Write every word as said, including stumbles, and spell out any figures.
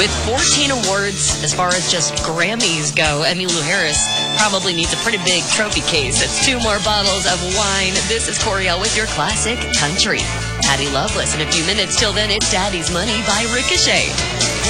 With fourteen awards as far as just Grammys go, Emmylou Harris probably needs a pretty big trophy case. That's two more bottles of wine. This is Coriel with your classic country. Patty Loveless in a few minutes. Till then, it's Daddy's Money by Ricochet.